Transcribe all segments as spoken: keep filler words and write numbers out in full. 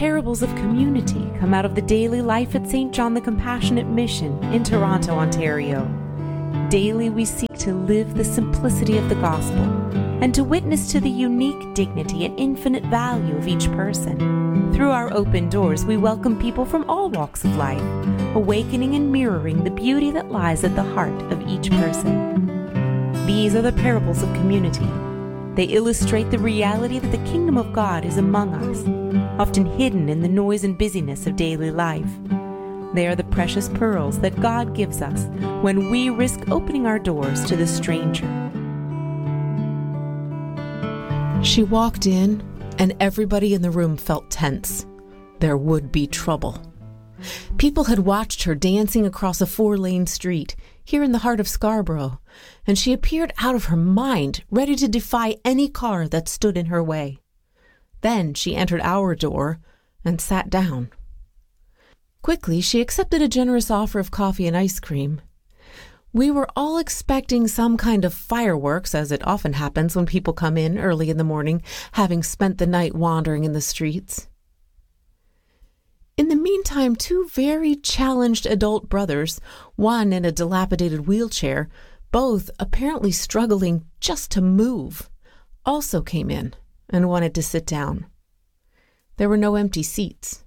Parables of Community come out of the daily life at Saint John the Compassionate Mission in Toronto, Ontario. Daily we seek to live the simplicity of the gospel and to witness to the unique dignity and infinite value of each person. Through our open doors, we welcome people from all walks of life, awakening and mirroring the beauty that lies at the heart of each person. These are the parables of community. They illustrate the reality that the kingdom of God is among us, often hidden in the noise and busyness of daily life. They are the precious pearls that God gives us when we risk opening our doors to the stranger. She walked in, and everybody in the room felt tense. There would be trouble. People had watched her dancing across a four-lane street here in the heart of Scarborough, and she appeared out of her mind, ready to defy any car that stood in her way. Then she entered our door and sat down. Quickly, she accepted a generous offer of coffee and ice cream. We were all expecting some kind of fireworks, as it often happens when people come in early in the morning, having spent the night wandering in the streets. In the meantime, two very challenged adult brothers, one in a dilapidated wheelchair, both apparently struggling just to move, also came in and wanted to sit down. There were no empty seats.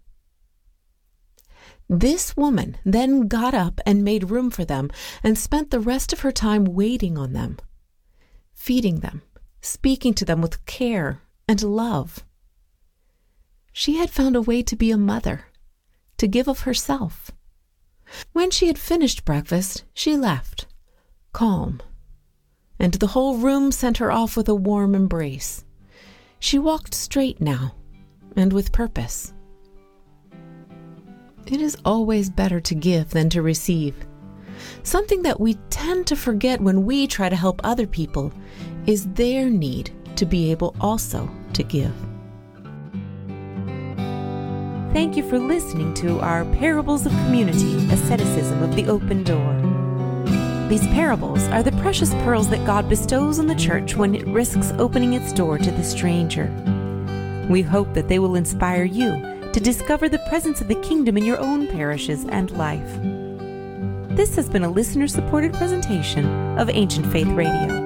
This woman then got up and made room for them and spent the rest of her time waiting on them, feeding them, speaking to them with care and love. She had found a way to be a mother, to give of herself. When she had finished breakfast, she left, calm, and the whole room sent her off with a warm embrace. She walked straight now, and with purpose. It is always better to give than to receive. Something that we tend to forget when we try to help other people is their need to be able also to give. Thank you for listening to our Parables of Community, Asceticism of the Open Door. These parables are the precious pearls that God bestows on the church when it risks opening its door to the stranger. We hope that they will inspire you to discover the presence of the kingdom in your own parishes and life. This has been a listener-supported presentation of Ancient Faith Radio.